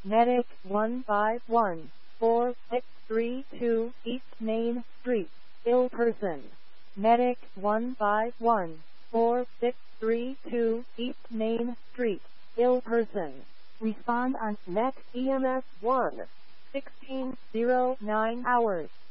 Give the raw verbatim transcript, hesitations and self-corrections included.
Medic one five one, four six three two East Main Street, ill person. Medic one five one, four six three two East Main Street, ill person. Respond on Net E M S one, sixteen oh nine hours.